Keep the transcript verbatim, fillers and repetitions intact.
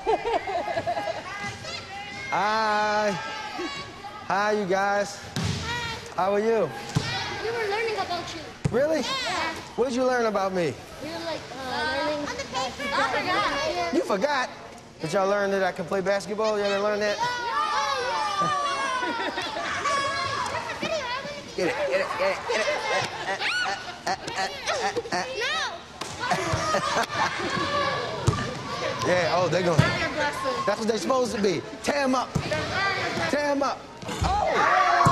Hi. Hi, you guys. How are you? We were learning about you. Really? Yeah. What did you learn about me? We were like uh, learning. On the paper. I forgot. You forgot? Did y'all learn that I can play basketball? Y'all didn't learn that? Get it, get it, get it, get it. Uh, uh, uh, uh, uh, uh. No. Yeah, oh, they're going. That's what they're supposed to be. Tear them up. Tear them up. Oh!